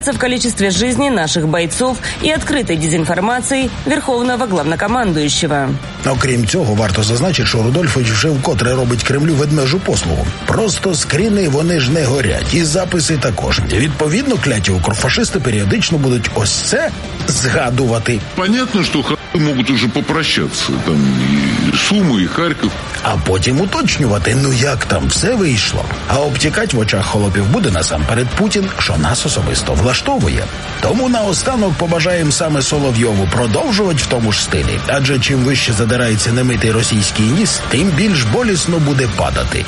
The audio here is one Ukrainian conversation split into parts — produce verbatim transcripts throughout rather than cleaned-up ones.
в количестве жизней наших бойцов и открытой дезинформации Верховного Главнокомандующего. Окрім цього, варто зазначити, що Рудольфович вже вкотре робить Кремлю ведмежу послугу. Просто скріни, вони ж не горять, і записи також. Відповідно, кляті укрфашисти періодично будуть ось це згадувати. Понятно, що х**и можуть уже попрощатися. Там і Суми, і Харків. А потім уточнювати, ну як там все вийшло. А обтікать в очах холопів буде насамперед Путін, що нас особисто влаштовує. Тому наостанок побажаємо саме Соловйову продовжувати в тому ж стилі. Адже чим вище задирається немитий російський ніс, тим більш болісно буде падати.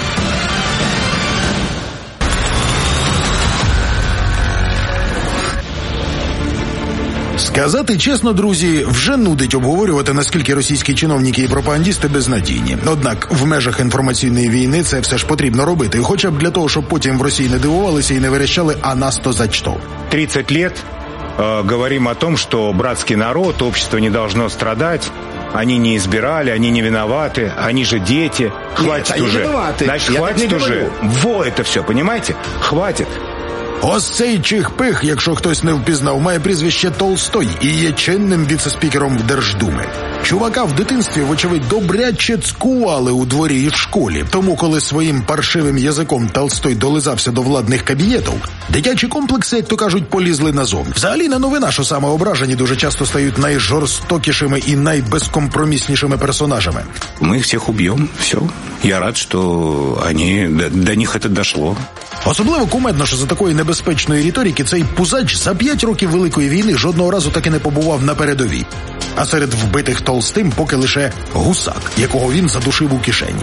Сказати чесно, друзі, вже нудить обговорювати, наскільки російські чиновники і пропагандісти безнадійні. Однак в межах інформаційної війни це все ж потрібно робити, хоча б для того, щоб потім в Росії не дивувалися і не верещали «а нас то за что?». тридцать лет э, говорим о том, что братский народ, общество не должно страдать, они не избирали, они не виноваты, они же дети. Хватит Нет, уже. Виноваты. Значит, Я хватит уже. Во это все, понимаете? Хватит. Ось цей чих-пих, якщо хтось не впізнав, має прізвище Толстой і є чинним віце-спікером Держдуми. Чувака в дитинстві, вочевидь, добряче цкували у дворі і в школі. Тому, коли своїм паршивим язиком Толстой долизався до владних кабінетів, дитячі комплекси, як то кажуть, полізли назовні. Взагалі не новина, що самоображені дуже часто стають найжорстокішими і найбезкомпроміснішими персонажами. Мы их всех убьем, все. Я рад, что они, до, до них это дошло. Особливо кумедно, що за такої небезпечної риторики цей пузач за п'ять років Великої війни жодного разу таки не побував на передовій. А серед вбитих Толстим поки лише гусак, якого він задушив у кишені.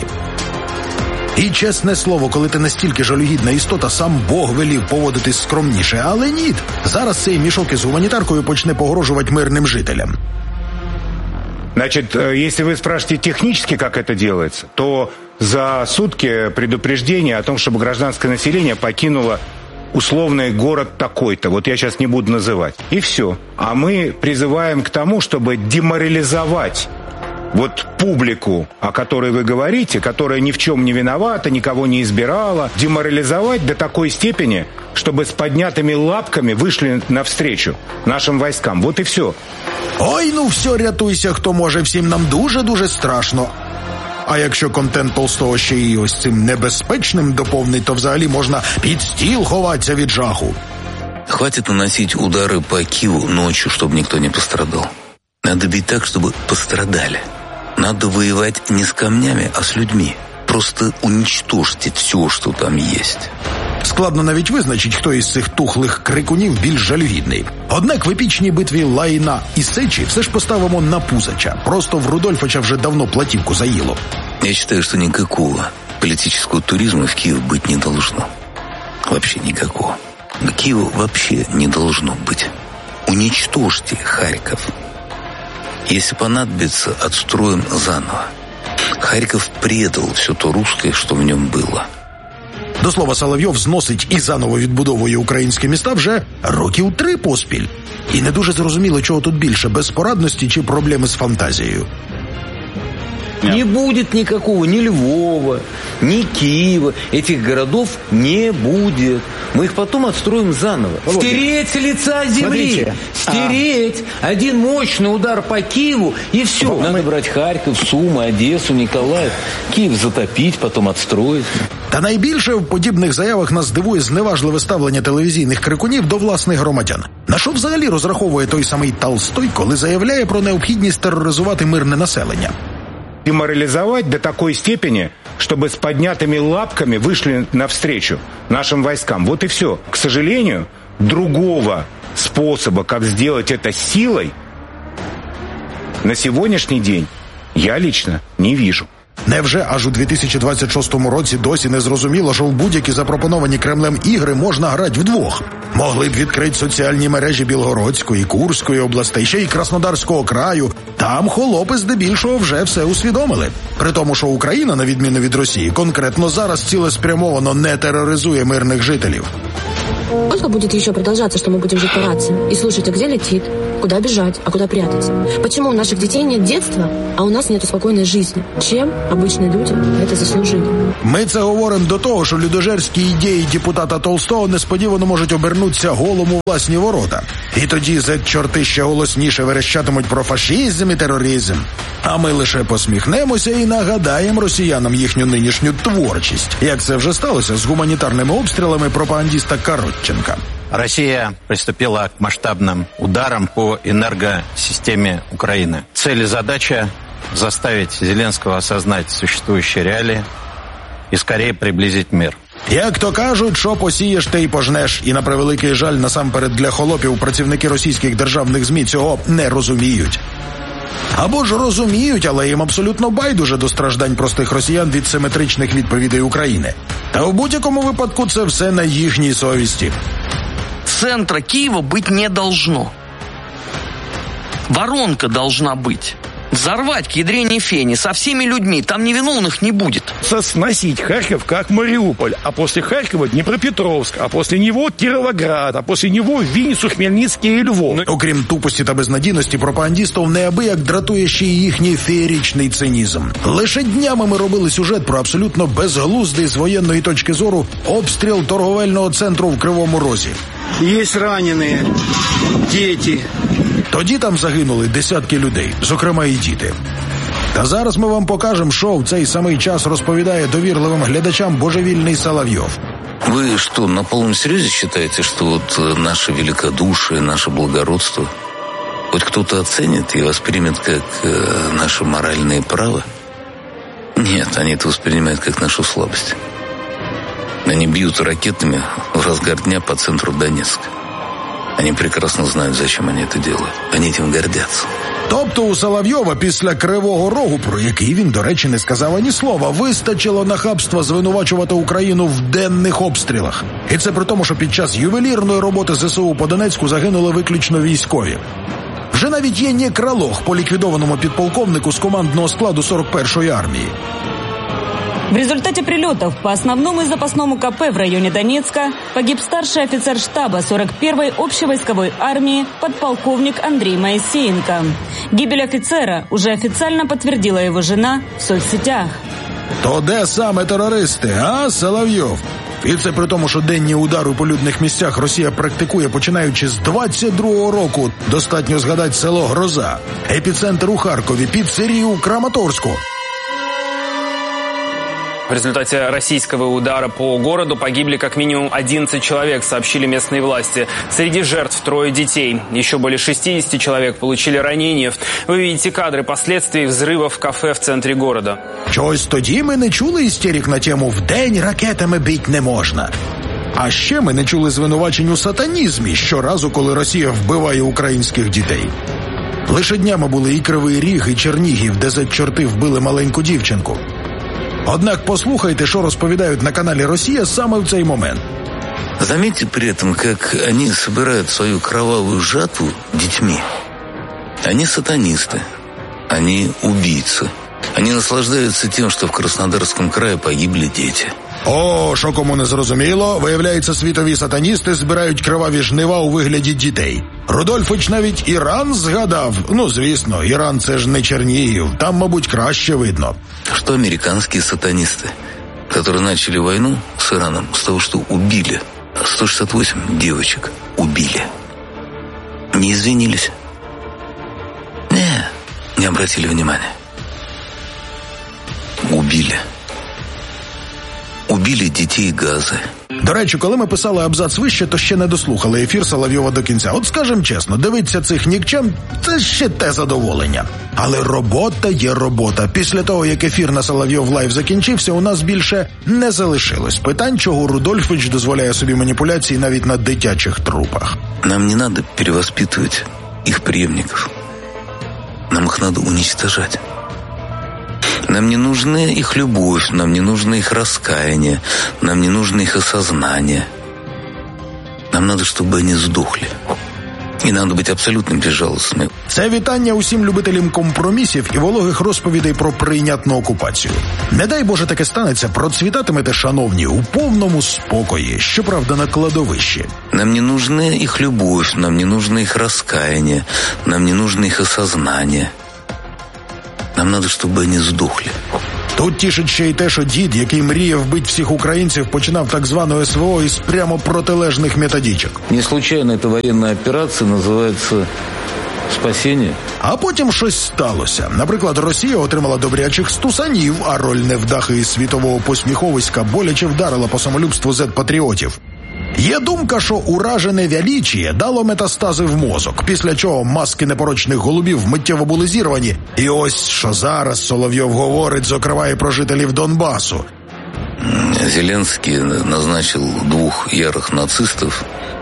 І чесне слово, коли ти настільки жалюгідна істота, сам Бог велів поводитись скромніше. Але ні, зараз цей мішок із гуманітаркою почне погрожувати мирним жителям. Значит, если вы спрашиваете технически, как это делается, то за сутки предупреждение о том, чтобы гражданское население покинуло условный город такой-то. Вот я сейчас не буду называть. И все. А мы призываем к тому, чтобы деморализовать вот публику, о которой вы говорите, которая ни в чем не виновата, никого не избирала, деморализовать до такой степени, чтобы с поднятыми лапками вышли навстречу нашим войскам. Вот и все. Ой, ну все, рятуйся, хто може, всім нам дуже-дуже страшно. А якщо контент Толстого ще й ось цим небезпечним доповнить, то взагалі можна під стіл ховатися від жаху. Хватит наносить удары по Киеву ночью, чтобы никто не пострадал. Надо бить так, чтобы пострадали. Надо воевать не с камнями, а с людьми. Просто уничтожьте все, что там есть. Складно навіть визначить, хто із цих тухлих крикунів більш жалюгідний. Однак в епічній битві Лайна і Сечі все ж поставимо на Пузача. Просто в Рудольфовича вже давно платівку заїло. Я считаю, что никакого политического туризма в Киеве быть не должно. Вообще никакого. Киева вообще не должно быть. Уничтожьте Харьков. Если понадобится, отстроим заново. Харьков предал все то русское, что в нем было. До слова, Соловйов зносить і заново відбудовує українські міста вже років три поспіль. І не дуже зрозуміло, чого тут більше – безпорадності чи проблеми з фантазією. Не будет никакого ни Львова, ни Киева. Этих городов не будет. Мы их потом отстроим заново. Володя. Стереть с лица земли. Смотрите. Стереть. А. Один мощный удар по Киеву, и все. Надо мы... брать Харьков, Сумы, Одессу, Николаев. Киев затопить, потом отстроить. Та найбільше в подібних заявах нас здивує зневажливе ставлення телевізійних крикунів до власних громадян. На що взагалі розраховує той самий Толстой, коли заявляє про необхідність тероризувати мирне населення? Деморализовать до такой степени, чтобы с поднятыми лапками вышли навстречу нашим войскам. Вот и все. К сожалению, другого способа, как сделать это силой, на сегодняшний день я лично не вижу. Невже аж у дві тисячі двадцять шостому році досі не зрозуміло, що в будь-які запропоновані Кремлем ігри можна грати вдвох? Могли б відкрити соціальні мережі Білгородської, Курської областей, ще й Краснодарського краю. Там холопи здебільшого вже все усвідомили. При тому, що Україна, на відміну від Росії, конкретно зараз цілеспрямовано не тероризує мирних жителів. Сколько будет еще продолжаться, что мы будем жить по рации и слушать, а где летит, куда бежать, а куда прятаться? Почему у наших детей нет детства, а у нас нет спокойной жизни? Чем обычные люди это заслужили? Ми це говоримо до того, що людожерські ідеї депутата Толстого несподівано можуть обернутися голом у власні ворота. І тоді зет-чорти ще голосніше верещатимуть про фашизм і тероризм. А ми лише посміхнемося і нагадаємо росіянам їхню нинішню творчість, як це вже сталося з гуманітарними обстрілами пропагандиста Коротченка. Россия приступила к масштабным ударам по энергосистеме Украины. Цель и задача – заставить Зеленского осознать существующие реалии і скорее приблизить мир. Як то кажуть, що посієш, те й пожнеш. І на превеликий жаль, насамперед для холопів, працівники російських державних ЗМІ цього не розуміють. Або ж розуміють, але їм абсолютно байдуже до страждань простих росіян від симетричних відповідей України. Та в будь-якому випадку це все на їхній совісті. Центра Киева быть не должно. Воронка должна быть. Взорвать к ядрене фени со всеми людьми, там невиновных не будет. Сносить Харьков как Мариуполь, а после Харькова Днепропетровск, а после него Кировоград, а после него Вінницю, Хмельницький і Львов. Окрім тупості та безнадійності пропагандистів, неабияк дратує ще й їхній феєричний цинізм. Лише днями ми робили сюжет про абсолютно безглуздий з воєнної точки зору обстріл торговельного центру в Кривому Розі. Є ранені, діти. Тоді там загинули десятки людей, зокрема і діти. Та зараз ми вам покажемо, що в цей самий час розповідає довірливим глядачам божевільний Соловйов. Вы что, на полном серьезе считаете, что вот наше великодушие, наше благородство хоть кто-то оценит и воспримет как э, наше моральное право? Нет, они это воспринимают как нашу слабость. Они бьют ракетами в разгар дня по центру Донецка. Они прекрасно знают, зачем они это делают. Они этим гордятся. Тобто у Соловйова після Кривого Рогу, про який він, до речі, не сказав ані слова, вистачило нахабства звинувачувати Україну в денних обстрілах. І це при тому, що під час ювелірної роботи ЗСУ по Донецьку загинули виключно військові. Вже навіть є некролог по ліквідованому підполковнику з командного складу сорок першої армії. В результате прилетов по основному и запасному КП в районе Донецка погиб старший офицер штаба сорок первой общевойсковой армии подполковник Андрей Моисеенко. Гибель офицера уже официально подтвердила его жена в соцсетях. То де саме терористи, а, Соловйов? І це при тому, що денні удари по людних місцях Росія практикує починаючи з двадцять другого року. Достатньо згадати село Гроза, епіцентр у Харкові, піцерію у Краматорську. В результате российского удара по городу погибли как минимум одиннадцать человек, сообщили местные власти. Среди жертв трое детей. Еще более шестьдесят человек получили ранения. Вы видите кадры последствий взрыва в кафе в центре города. Чогось тоді ми не чули істерик на тему «вдень ракетами бить не можна». А ще ми не чули звинувачень у сатанізмі щоразу, коли Росія вбиває українських дітей. Лише днями були і Кривий Ріг, і Чернігів, де зет-чорти вбили маленьку дівчинку. Однак послухайте, що розповідають на каналі «Росія» саме в цей момент. Заметьте при этом, как они собирают свою кровавую жатву детьми. Они сатанисты, они убийцы. Они наслаждаются тем, что в Краснодарском крае погибли дети. О, що кому не зрозуміло, виявляється, світові сатаністи збирають криваві жнива у вигляді дітей. Рудольфович навіть Іран згадав. Ну, звісно, Іран – це ж не Чернігів, там, мабуть, краще видно. Что американские сатанисты, которые начали войну с Ираном с того, что убили сто шестьдесят восемь девочек, убили. Не извинились. Не, не обратили внимания. Убили. Убили дітей Гази. До речі, коли ми писали абзац вище, то ще не дослухали ефір Соловйова до кінця. От скажем чесно, дивитися цих нікчем – це ще те задоволення. Але робота є робота. Після того, як ефір на Соловйов Лайв закінчився, у нас більше не залишилось питань, чого Рудольфович дозволяє собі маніпуляції навіть на дитячих трупах. Нам не треба перевоспитувати їх преемників. Нам їх треба уничтожати. Нам не нужна их любовь, нам не нужно их раскаяние, нам не нужно их осознание. Нам надо, чтобы они сдохли. І треба бути абсолютно безжалостним. Це вітання усім любителям компромісів і вологих розповідей про прийнятну окупацію. Не дай Боже таке станеться, процвітатимете, шановні, у повному спокої, щоправда, на кладовищі. Нам не нужна їх любов, нам не нужно їх розкаяння, нам не нужно їх осознання. Нам треба, щоб вони здохли. Тут тішить ще й те, що дід, який мріяв вбити всіх українців, починав так звану СВО із прямо протилежних методичок. Не случайно ця воєнна операція називається «Спасіння». А потім щось сталося. Наприклад, Росія отримала добрячих стусанів, а роль невдахи із світового посміховиська боляче вдарила по самолюбству зет-патріотів. Є думка, що уражене величіє дало метастази в мозок, після чого маски непорочних голубів миттєво були зірвані. І ось, що зараз Соловйов говорить, зокрема і про жителів Донбасу. Зеленський назначив двох ярих нацистів,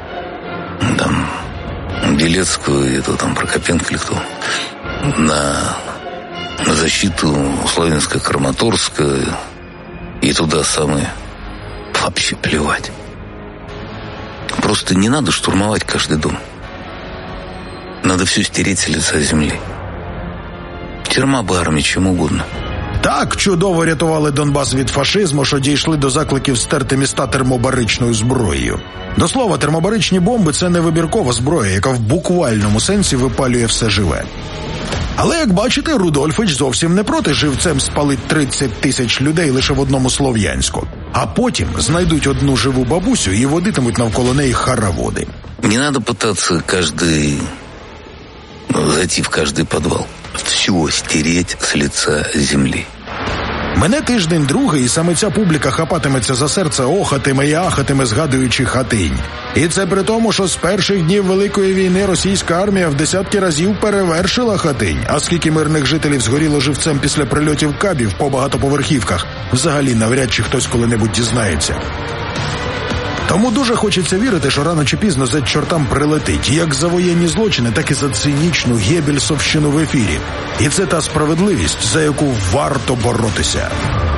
там, Білецького, і то, там, Прокопенко, или кто, на, на защиту Славянска-Краматорска, и туда саме вообще плевать. Просто не надо штурмовать каждый дом. Надо все стереть с лица земли. Тюрьма бы армии, чем угодно. Так чудово рятували Донбас від фашизму, що дійшли до закликів стерти міста термобаричною зброєю. До слова, термобаричні бомби – це не вибіркова зброя, яка в буквальному сенсі випалює все живе. Але, як бачите, Рудольфич зовсім не проти живцем спалить тридцять тисяч людей лише в одному Слов'янську. А потім знайдуть одну живу бабусю і водитимуть навколо неї хороводи. Не надо пытаться каждый... зайти в каждый подвал. Все стереть с лица земли. Мене тиждень другий, і саме ця публіка хапатиметься за серце, охатиме і ахатиме, згадуючи Хатинь. І це при тому, що з перших днів Великої війни російська армія в десятки разів перевершила Хатинь. А скільки мирних жителів згоріло живцем після прильотів кабів по багатоповерхівках, взагалі навряд чи хтось коли-небудь дізнається. Тому дуже хочеться вірити, що рано чи пізно зет-чортам прилетить, як за воєнні злочини, так і за цинічну гебельсовщину в ефірі. І це та справедливість, за яку варто боротися.